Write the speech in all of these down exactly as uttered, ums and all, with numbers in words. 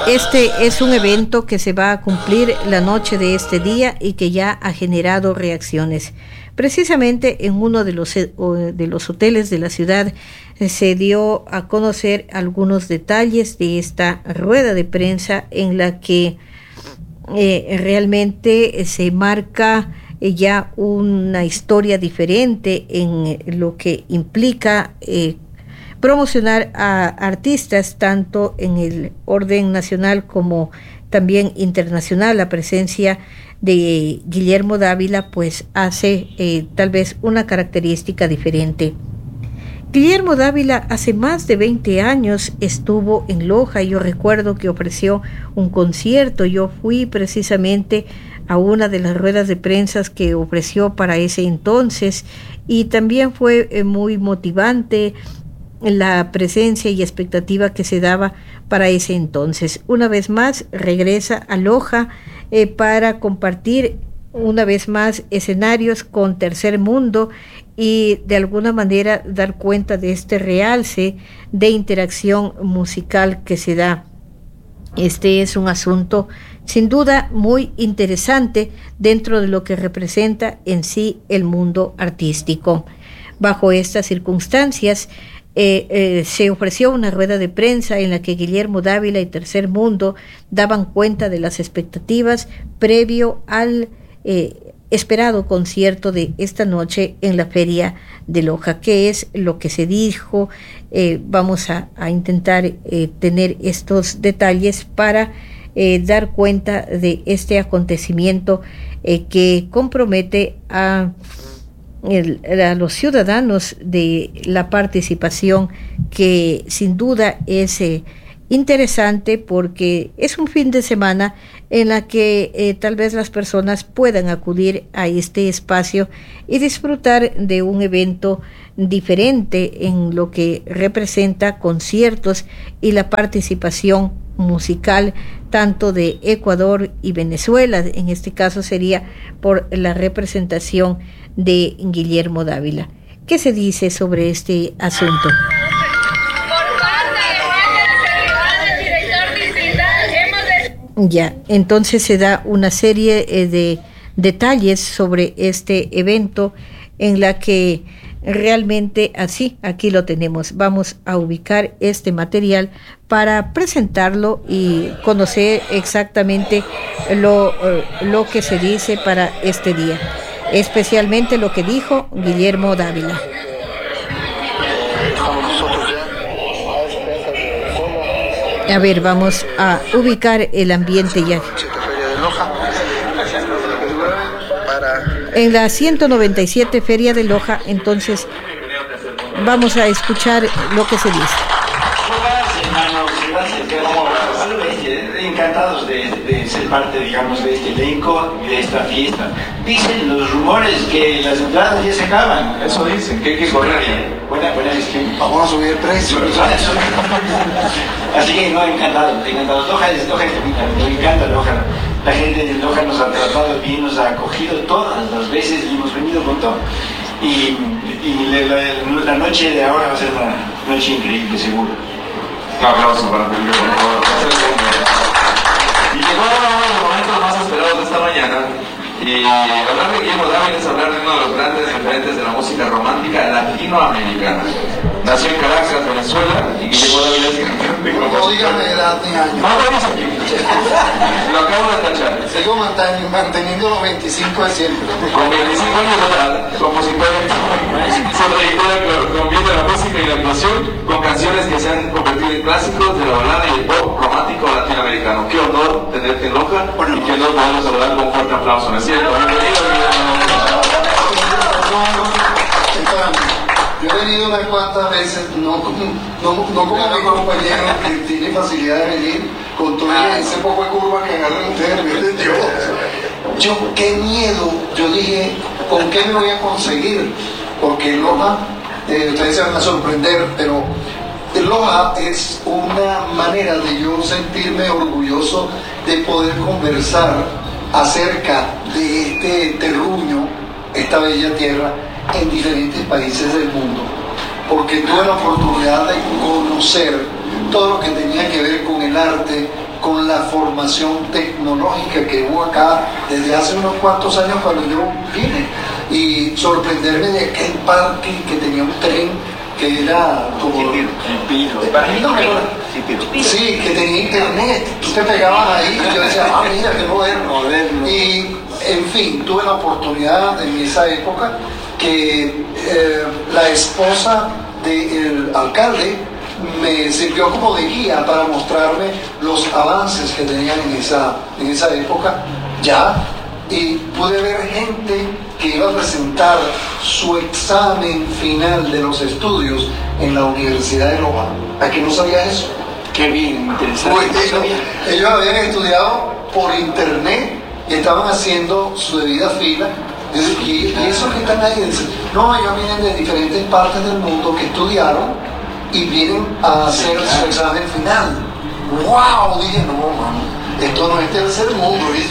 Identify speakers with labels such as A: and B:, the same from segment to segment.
A: Este es un evento que se va a cumplir la noche de este día y que ya ha generado reacciones. Precisamente en uno de los, de los hoteles de la ciudad se dio a conocer algunos detalles de esta rueda de prensa en la que eh, realmente se marca ya una historia diferente en lo que implica eh, promocionar a artistas tanto en el orden nacional como también internacional. La presencia de Guillermo Dávila pues hace eh, tal vez una característica diferente. Guillermo Dávila hace más de veinte años estuvo en Loja. Yo recuerdo que ofreció un concierto. Yo fui precisamente a una de las ruedas de prensa que ofreció para ese entonces y también fue eh, muy motivante la presencia y expectativa que se daba para ese entonces. Una vez más regresa a Loja eh, para compartir una vez más escenarios con Tercer Mundo y de alguna manera dar cuenta de este realce de interacción musical que se da. Este es un asunto sin duda muy interesante dentro de lo que representa en sí el mundo artístico. Bajo estas circunstancias, Eh, eh, se ofreció una rueda de prensa en la que Guillermo Dávila y Tercer Mundo daban cuenta de las expectativas previo al eh, esperado concierto de esta noche en la Feria de Loja. ¿Qué es lo que se dijo? Eh, vamos a, a intentar eh, tener estos detalles para eh, dar cuenta de este acontecimiento eh, que compromete a El, a los ciudadanos de la participación, que sin duda es eh, interesante porque es un fin de semana en la que eh, tal vez las personas puedan acudir a este espacio y disfrutar de un evento diferente en lo que representa conciertos y la participación musical tanto de Ecuador y Venezuela. En este caso sería por la representación de Guillermo Dávila. ¿Qué se dice sobre este asunto? Ya, entonces se da una serie eh, de detalles sobre este evento en la que realmente así, aquí lo tenemos. Vamos a ubicar este material para presentarlo y conocer exactamente lo, eh, lo que se dice para este día, especialmente lo que dijo Guillermo Dávila. A ver, vamos a ubicar el ambiente ya. En la ciento noventa y siete Feria de Loja, entonces vamos a escuchar lo que se dice.
B: Encantados de, de ser parte, digamos, de este elenco y de esta fiesta. Dicen los rumores que las entradas ya se acaban.
C: Eso dicen, que hay que correr ya.
B: Buena, buena gestión.
C: Vamos a subir el precio.
B: Así que no, encantado, encantado. Loja es, Loja es bonita, me encanta Loja. La gente de Loja nos ha tratado bien, nos ha acogido todas las veces y hemos venido con todo. Y, y la, la, la noche de ahora va a ser una noche increíble, seguro.
C: Un aplauso para Felipe, por favor. Y llegó uno de los momentos más esperados de esta mañana. Y hablar de Guillermo Dávila es hablar de uno de los grandes referentes de la música romántica latinoamericana. Nació en Caracas, Venezuela, y Guillermo Dávila es cantante.
D: No dígame edad ni años.
C: No lo vamos aquí. Lo acabo de tachar.
D: Sigo manteniendo los veinticinco de siempre.
C: Con veinticinco años de edad, compositor, su trayectoria combina la música y la actuación con canciones que se han convertido en clásicos de la balada y el pop romántico latinoamericano. Qué honor tenerte en Loja y que nos podemos saludar con un fuerte aplauso, ¿no es cierto? Bienvenido,
D: Yo he venido unas cuantas veces, no como, no, no como mi compañero que tiene facilidad de venir con todo ese poco de curva que agarran ustedes. Yo, yo, qué miedo, yo dije, ¿con qué me voy a conseguir? Porque Loja, eh, ustedes se van a sorprender, pero Loja es una manera de yo sentirme orgulloso de poder conversar acerca de este terruño, esta bella tierra, en diferentes países del mundo, porque tuve la oportunidad de conocer todo lo que tenía que ver con el arte con la formación tecnológica que hubo acá desde hace unos cuantos años cuando yo vine, y sorprenderme de aquel parque que tenía un tren que era como... Sí, que tenía internet, tú te pegabas ahí y yo decía, ah, mira, qué moderno. Y, en fin, tuve la oportunidad en esa época que eh, la esposa del alcalde me sirvió como de guía para mostrarme los avances que tenían en esa, en esa época ya, y pude ver gente que iba a presentar su examen final de los estudios en la Universidad de Loja. ¿A que no sabía eso?
B: Qué bien, interesante.
D: Pues, ellos, ellos habían estudiado por internet y estaban haciendo su debida fila. Y, y esos que están ahí dicen, no, ellos vienen de diferentes partes del mundo que estudiaron y vienen a hacer su examen final. ¡Wow! Dije, no, mano, esto no es tercer mundo, ¿viste?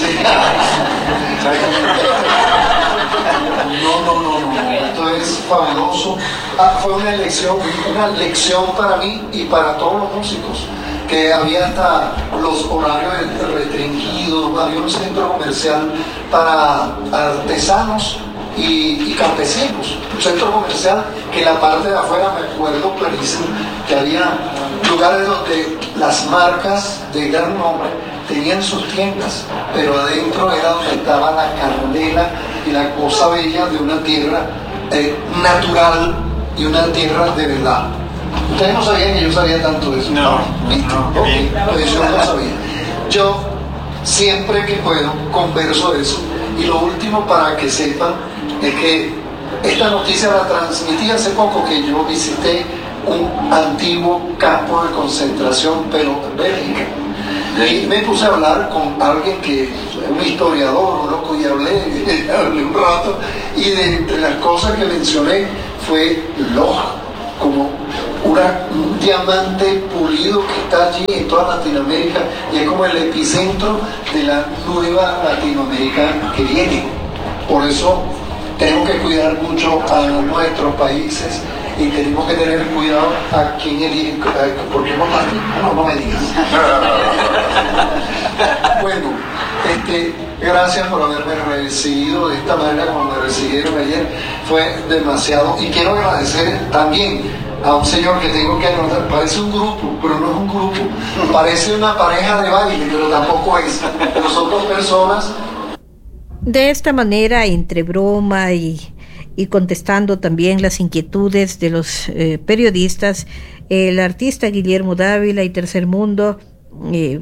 D: No, no, no, no, esto es fabuloso. Ah, fue una lección, una lección para mí y para todos los músicos, que había hasta los horarios restringidos, había un centro comercial para artesanos y, y campesinos, un centro comercial que en la parte de afuera, me acuerdo clarísimo, que había lugares donde las marcas de gran nombre tenían sus tiendas, pero adentro era donde estaba la candela y la cosa bella de una tierra eh, natural y una tierra de verdad. Ustedes no sabían que yo sabía tanto de eso.
B: No,
D: ¿viste?
B: no,
D: Okay. Pues yo no lo sabía. Yo siempre que puedo converso de eso. Y lo último, para que sepan, es que esta noticia la transmití hace poco, que yo visité un antiguo campo de concentración, pero en Bélgica. Y me puse a hablar con alguien que es un historiador, un loco, y hablé, hablé un rato, y de entre las cosas que mencioné fue Loja, como una, un diamante pulido que está allí en toda Latinoamérica, y es como el epicentro de la nueva Latinoamérica que viene. Por eso tenemos que cuidar mucho a nuestros países y tenemos que tener cuidado a quién eligen, porque no, no, no me digas. Bueno, este, gracias por haberme recibido de esta manera como me recibieron ayer, fue demasiado. Y quiero agradecer también a un señor que tengo que anotar, parece un grupo, pero no es un grupo, parece una pareja de baile, pero tampoco es. Nosotros personas.
A: De esta manera, entre broma y, y contestando también las inquietudes de los eh, periodistas, el artista Guillermo Dávila y Tercer Mundo eh,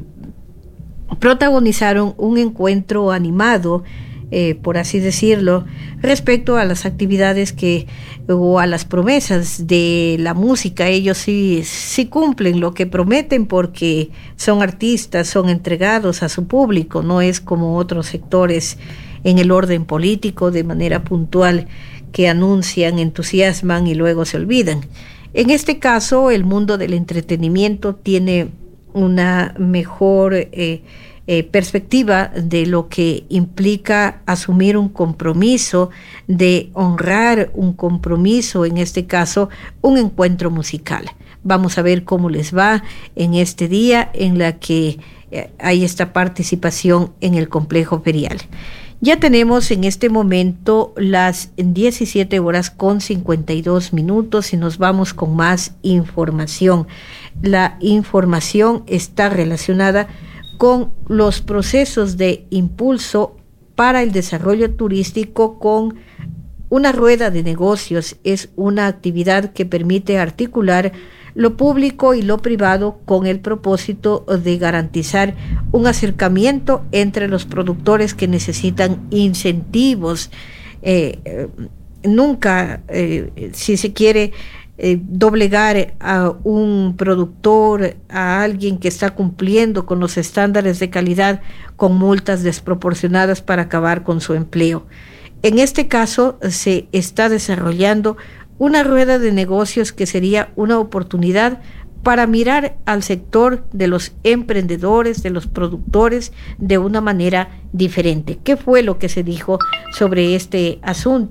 A: protagonizaron un encuentro animado, eh, por así decirlo, respecto a las actividades que o a las promesas de la música. Ellos sí, sí cumplen lo que prometen porque son artistas, son entregados a su público, no es como otros sectores en el orden político de manera puntual que anuncian, entusiasman y luego se olvidan. En este caso, el mundo del entretenimiento tiene una mejor eh, eh, perspectiva de lo que implica asumir un compromiso, de honrar un compromiso, en este caso, un encuentro musical. Vamos a ver cómo les va en este día en la que eh, hay esta participación en el complejo ferial. Ya tenemos en este momento las diecisiete horas con cincuenta y dos minutos y nos vamos con más información. La información está relacionada con los procesos de impulso para el desarrollo turístico con una rueda de negocios. Es una actividad que permite articular lo público y lo privado con el propósito de garantizar un acercamiento entre los productores que necesitan incentivos. Eh, eh, nunca, eh, si se quiere eh, doblegar a un productor, a alguien que está cumpliendo con los estándares de calidad, con multas desproporcionadas para acabar con su empleo. En este caso, se está desarrollando una rueda de negocios que sería una oportunidad para mirar al sector de los emprendedores, de los productores, de una manera diferente. ¿Qué fue lo que se dijo sobre este asunto?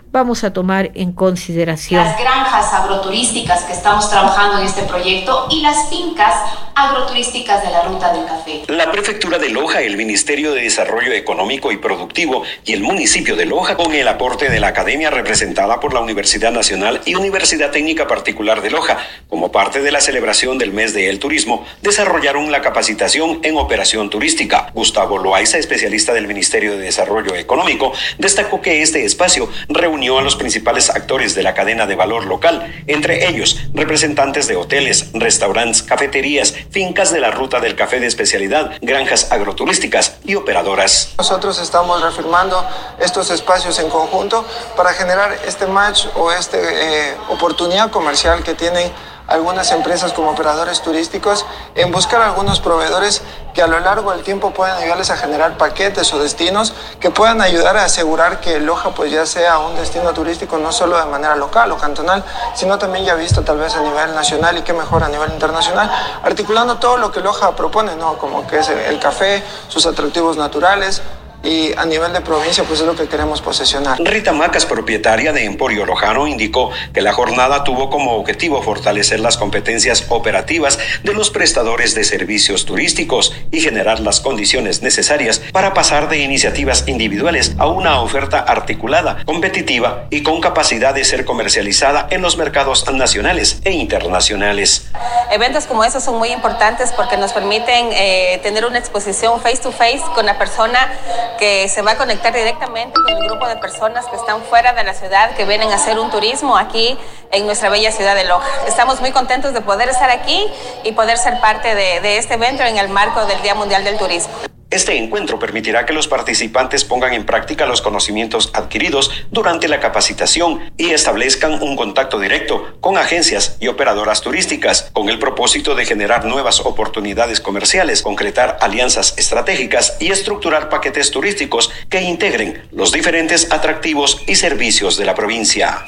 A: vamos a tomar en consideración.
E: Las granjas agroturísticas que estamos trabajando en este proyecto y las fincas agroturísticas de la Ruta del Café.
F: La Prefectura de Loja, el Ministerio de Desarrollo Económico y Productivo y el municipio de Loja, con el aporte de la academia representada por la Universidad Nacional y Universidad Técnica Particular de Loja, como parte de la celebración del mes del turismo, desarrollaron la capacitación en operación turística. Gustavo Loaiza, especialista del Ministerio de Desarrollo Económico, destacó que este espacio reunió a los principales actores de la cadena de valor local, entre ellos representantes de hoteles, restaurantes, cafeterías, fincas de la Ruta del Café de especialidad, granjas agroturísticas y operadoras.
G: Nosotros estamos reafirmando estos espacios en conjunto para generar este match o esta eh, oportunidad comercial que tienen algunas empresas como operadores turísticos en buscar algunos proveedores que a lo largo del tiempo puedan ayudarles a generar paquetes o destinos que puedan ayudar a asegurar que Loja pues ya sea un destino turístico no solo de manera local o cantonal, sino también ya visto tal vez a nivel nacional y qué mejor a nivel internacional, articulando todo lo que Loja propone, ¿no? Como que es el café, sus atractivos naturales, y a nivel de provincia pues es lo que queremos posesionar.
F: Rita Macas, propietaria de Emporio Lojano, indicó que la jornada tuvo como objetivo fortalecer las competencias operativas de los prestadores de servicios turísticos y generar las condiciones necesarias para pasar de iniciativas individuales a una oferta articulada, competitiva y con capacidad de ser comercializada en los mercados nacionales e internacionales.
H: Eventos como esos son muy importantes porque nos permiten eh, tener una exposición face to face con la persona que se va a conectar directamente con el grupo de personas que están fuera de la ciudad, que vienen a hacer un turismo aquí en nuestra bella ciudad de Loja. Estamos muy contentos de poder estar aquí y poder ser parte de, de este evento en el marco del Día Mundial del Turismo.
F: Este encuentro permitirá que los participantes pongan en práctica los conocimientos adquiridos durante la capacitación y establezcan un contacto directo con agencias y operadoras turísticas, con el propósito de generar nuevas oportunidades comerciales, concretar alianzas estratégicas y estructurar paquetes turísticos que integren los diferentes atractivos y servicios de la provincia.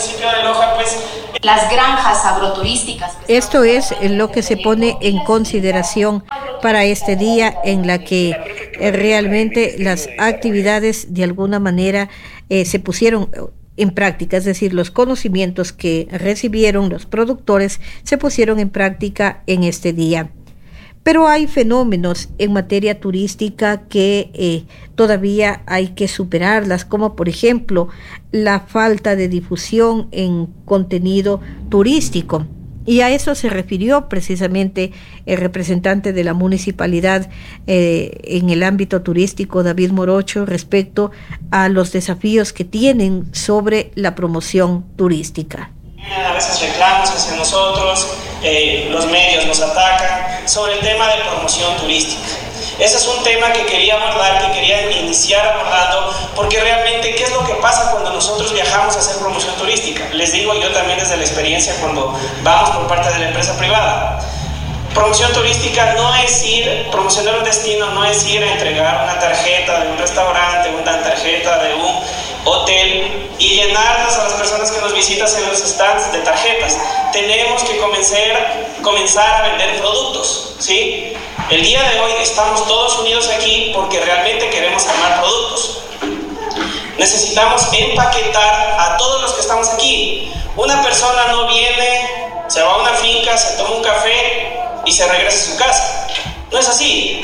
E: Las granjas agroturísticas.
A: Esto es lo que se pone en consideración para este día, en la que realmente las actividades de alguna manera eh, se pusieron en práctica, es decir, los conocimientos que recibieron los productores se pusieron en práctica en este día. Pero hay fenómenos en materia turística que eh, todavía hay que superarlas, como por ejemplo la falta de difusión en contenido turístico. Y a eso se refirió precisamente el representante de la municipalidad eh, en el ámbito turístico, David Morocho, respecto a los desafíos que tienen sobre la promoción turística.
I: A veces reclamos hacia nosotros, eh, los medios nos atacan sobre el tema de promoción turística. Ese es un tema que quería abordar, que quería iniciar abordando, porque realmente, ¿qué es lo que pasa cuando nosotros viajamos a hacer promoción turística? Les digo yo también desde la experiencia cuando vamos por parte de la empresa privada. Promoción turística no es ir, promocionar un destino no es ir a entregar una tarjeta de un restaurante, una tarjeta de un hotel y llenarnos a las personas que nos visitan en los stands de tarjetas. Tenemos que comenzar, comenzar a vender productos, ¿sí? El día de hoy estamos todos unidos aquí porque realmente queremos armar productos. Necesitamos empaquetar a todos los que estamos aquí. Una persona no viene, se va a una finca, se toma un café y se regresa a su casa. No es así.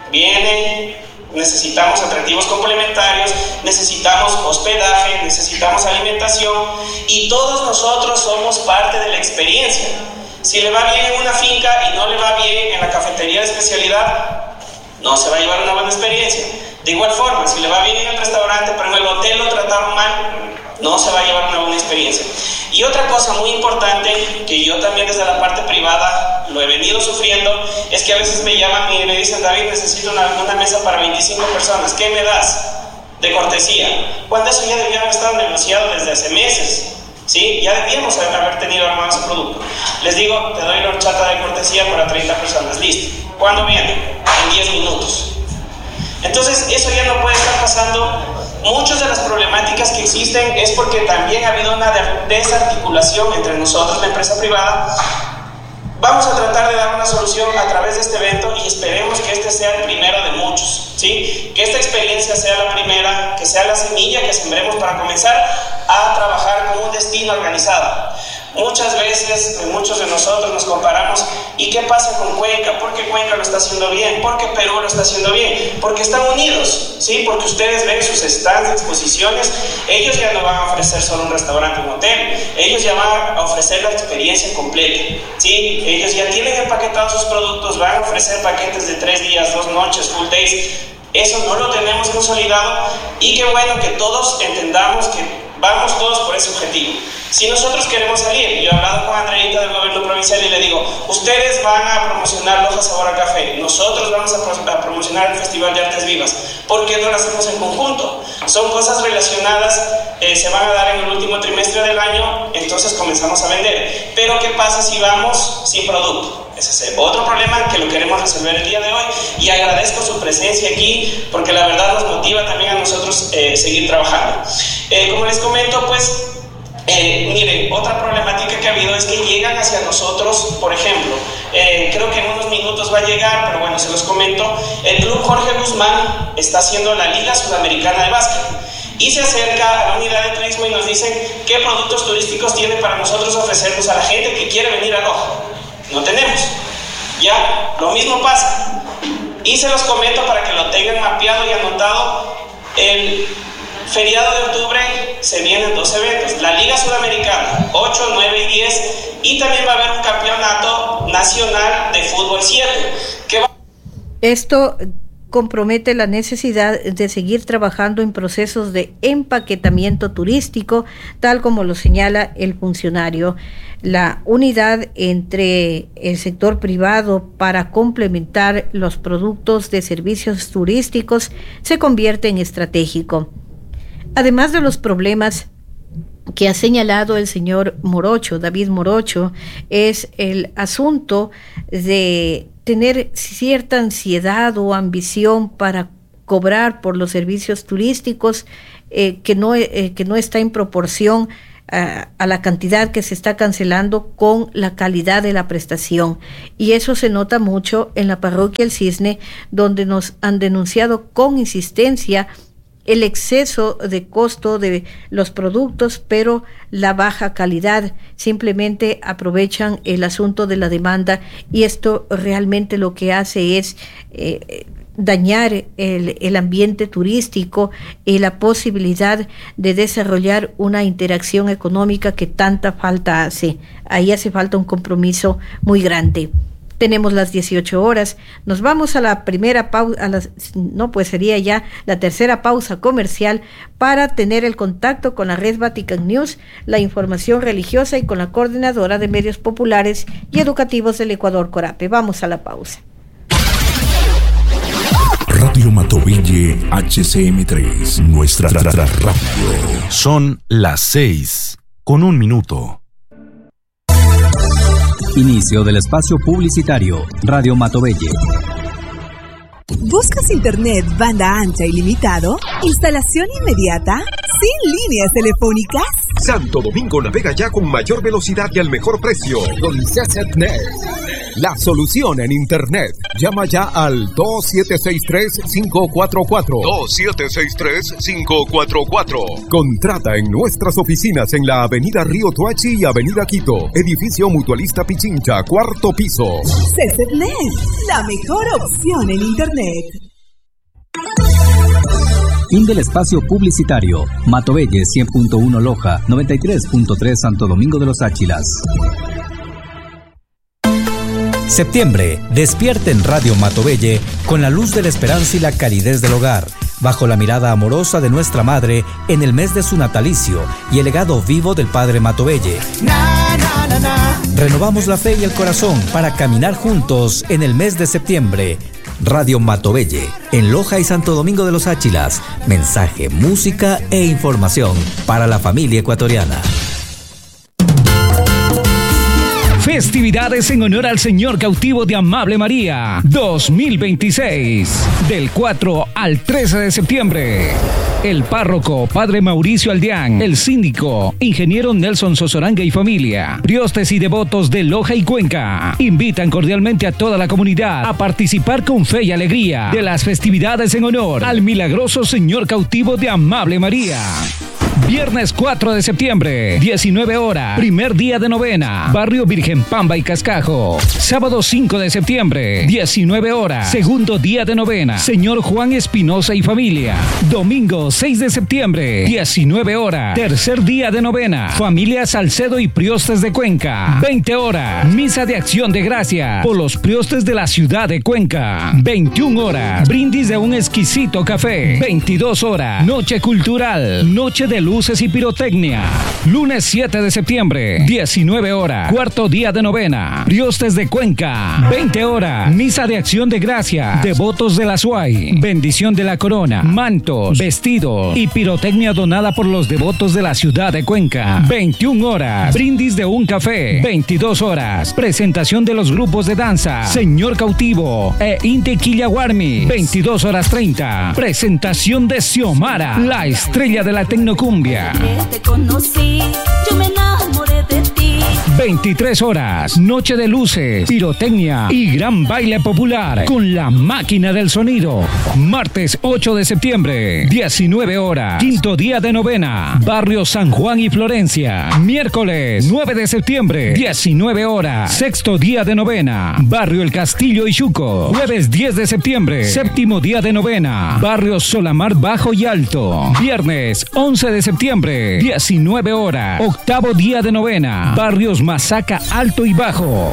I: Viene, necesitamos atractivos complementarios, necesitamos hospedaje, necesitamos alimentación y todos nosotros somos parte de la experiencia. Si le va bien en una finca y no le va bien en la cafetería de especialidad, no se va a llevar una buena experiencia. De igual forma, si le va bien en el restaurante, pero en el hotel lo trataron mal, no se va a llevar una buena experiencia. Y otra cosa muy importante, que yo también desde la parte privada lo he venido sufriendo, es que a veces me llaman y me dicen: David, necesito una, una mesa para veinticinco personas, ¿qué me das de cortesía? Cuando eso ya debía haber estado negociado desde hace meses. ¿Sí? Ya debíamos haber tenido armado ese producto. Les digo, te doy la horchata de cortesía para treinta personas. Listo. ¿Cuándo viene? En diez minutos. Entonces, eso ya no puede estar pasando. Muchas de las problemáticas que existen es porque también ha habido una desarticulación entre nosotros, la empresa privada. Vamos a tratar de dar una solución a través de este evento y esperemos que este sea el primero de muchos, ¿sí? ¿sí? Que esta experiencia sea la primera, que sea la semilla que sembremos para comenzar a trabajar como un destino organizado. Muchas veces, muchos de nosotros nos comparamos, ¿y qué pasa con Cuenca? ¿Por qué Cuenca lo está haciendo bien? ¿Por qué Perú lo está haciendo bien? Porque están unidos, ¿sí? Porque ustedes ven sus stands de exposiciones, ellos ya no van a ofrecer solo un restaurante o un hotel, ellos ya van a ofrecer la experiencia completa, ¿sí? Ellos ya tienen empaquetados sus productos, van a ofrecer paquetes de tres días, dos noches, full days. Eso no lo tenemos consolidado y qué bueno que todos entendamos que vamos todos por ese objetivo. Si nosotros queremos salir, yo he hablado con Andreita del gobierno provincial y le digo, ustedes van a promocionar Loja Sabor a Café, nosotros vamos a, pro a promocionar el Festival de Artes Vivas, ¿por qué no lo hacemos en conjunto? Son cosas relacionadas, eh, se van a dar en el último trimestre del año, entonces comenzamos a vender. Pero ¿qué pasa si vamos sin producto? Ese es otro problema que lo queremos resolver el día de hoy y agradezco su presencia aquí porque la verdad nos motiva también a nosotros eh, seguir trabajando. Eh, como les comento, pues, eh, miren, otra problemática que ha habido es que llegan hacia nosotros, por ejemplo, eh, creo que en unos minutos va a llegar, pero bueno, se los comento, el Club Jorge Guzmán está haciendo la Liga Sudamericana de Básquet. Y se acerca a la unidad de turismo y nos dicen qué productos turísticos tiene para nosotros ofrecernos a la gente que quiere venir a Loja. No tenemos. Ya, lo mismo pasa. Y se los comento para que lo tengan mapeado y anotado. El feriado de octubre se vienen dos eventos. La Liga Sudamericana, ocho, nueve y diez. Y también va a haber un campeonato nacional de fútbol siete. Que va...
A: Esto compromete la necesidad de seguir trabajando en procesos de empaquetamiento turístico, tal como lo señala el funcionario. La unidad entre el sector privado para complementar los productos de servicios turísticos se convierte en estratégico. Además de los problemas que ha señalado el señor Morocho, David Morocho, es el asunto de tener cierta ansiedad o ambición para cobrar por los servicios turísticos eh, que no, eh, que no está en proporción a, a la cantidad que se está cancelando con la calidad de la prestación. Y eso se nota mucho en la parroquia El Cisne, donde nos han denunciado con insistencia el exceso de costo de los productos, pero la baja calidad. Simplemente aprovechan el asunto de la demanda y esto realmente lo que hace es eh, dañar el, el ambiente turístico y la posibilidad de desarrollar una interacción económica que tanta falta hace. Ahí hace falta un compromiso muy grande. Tenemos las dieciocho horas, nos vamos a la primera pausa, a las, no, pues sería ya la tercera pausa comercial para tener el contacto con la red Vatican News, la información religiosa y con la coordinadora de medios populares y educativos del Ecuador, Corape. Vamos a la pausa.
J: Radio Matovelle H C M tres, nuestra ra ra radio.
K: Son las seis con un minuto.
L: Inicio del espacio publicitario. Radio Matovelle.
M: ¿Buscas internet banda ancha ilimitado? ¿Instalación inmediata? ¿Sin líneas telefónicas?
N: Santo Domingo navega ya con mayor velocidad y al mejor precio. Con CCnet. La solución en internet. Llama ya al dos siete seis tres, cinco cuatro cuatro. dos siete seis tres, cinco cuatro cuatro. Contrata en nuestras oficinas en la avenida Río Tuachi y avenida Quito. Edificio Mutualista Pichincha, cuarto piso.
M: CCnet, la mejor opción en internet.
L: Fin del espacio publicitario. Matovelle cien punto uno Loja, noventa y tres punto tres Santo Domingo de los Áchilas.
O: Septiembre, despierte en Radio Matovelle con la luz de la esperanza y la calidez del hogar, bajo la mirada amorosa de nuestra madre en el mes de su natalicio y el legado vivo del padre Matovelle. Na, na, na, na. Renovamos la fe y el corazón para caminar juntos en el mes de septiembre. Radio Matovelle, en Loja y Santo Domingo de los Áchilas. Mensaje, música e información para la familia ecuatoriana.
P: Festividades en honor al Señor Cautivo de Amable María dos mil veintiséis, del cuatro al trece de septiembre. El párroco, Padre Mauricio Aldeán, el síndico, ingeniero Nelson Sosoranga y familia, priostes y devotos de Loja y Cuenca, invitan cordialmente a toda la comunidad a participar con fe y alegría de las festividades en honor al milagroso Señor Cautivo de Amable María. Viernes cuatro de septiembre, diecinueve horas, primer día de novena, Barrio Virgen Pamba y Cascajo. Sábado cinco de septiembre, diecinueve horas, segundo día de novena, Señor Juan Espinosa y familia. Domingo seis de septiembre, diecinueve horas, tercer día de novena, familia Salcedo y Priostes de Cuenca. veinte horas, misa de acción de gracia por los priostes de la ciudad de Cuenca. veintiuna horas, brindis de un exquisito café. veintidós horas, noche cultural, noche de luces y pirotecnia. Lunes siete de septiembre, diecinueve horas, cuarto día de novena, priostes de Cuenca. veinte horas, misa de acción de gracia, devotos de la S U A Y, bendición de la corona, mantos, vestidos y pirotecnia donada por los devotos de la ciudad de Cuenca. veintiuna horas, brindis de un café. veintidós horas, presentación de los grupos de danza Señor Cautivo e Inte Quillaguarmi. veintidós horas treinta, presentación de Xiomara, la estrella de la tecnocumbia.
Q: Te conocí, yo me enamoré de ti.
P: veintitrés horas, noche de luces, pirotecnia y gran baile popular con la máquina del sonido. Martes ocho de septiembre, diecinueve horas, quinto día de novena, Barrio San Juan y Florencia. Miércoles nueve de septiembre, diecinueve horas, sexto día de novena, Barrio El Castillo y Chuco. Jueves diez de septiembre, séptimo día de novena, Barrio Solamar Bajo y Alto. Viernes once de septiembre, diecinueve horas, octavo día de novena, Barrios Mazaca Alto y Bajo.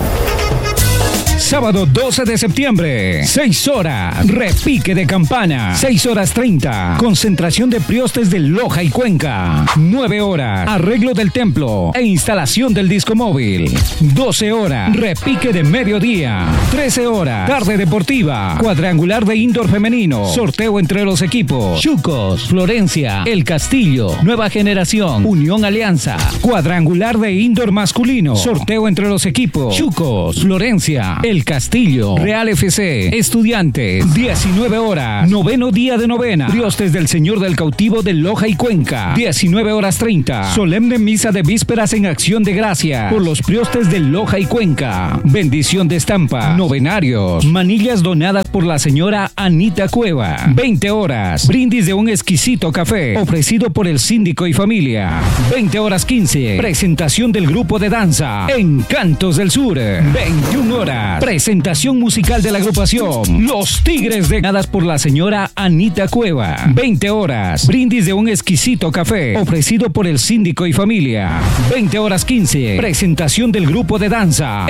P: Sábado doce de septiembre, seis horas, repique de campana, seis horas treinta, concentración de priostes de Loja y Cuenca, nueve horas, arreglo del templo e instalación del disco móvil, doce horas, repique de mediodía, trece horas, tarde deportiva, cuadrangular de indoor femenino, sorteo entre los equipos, Chucos, Florencia, El Castillo, Nueva Generación, Unión Alianza, cuadrangular de indoor masculino, sorteo entre los equipos, Chucos, Florencia, El Castillo, Real F C, Estudiantes, diecinueve horas, noveno día de novena, priostes del Señor del Cautivo de Loja y Cuenca, diecinueve horas treinta, solemne misa de vísperas en acción de gracia por los priostes de Loja y Cuenca, bendición de estampa, novenarios, manillas donadas por la señora Anita Cueva, veinte horas, brindis de un exquisito café ofrecido por el síndico y familia, veinte horas quince, presentación del grupo de danza Encantos del Sur, veintiuna horas, presentación musical de la agrupación Los Tigres de Nadas por la señora Anita Cueva. veinte horas, brindis de un exquisito café ofrecido por el síndico y familia. veinte horas quince, presentación del grupo de danza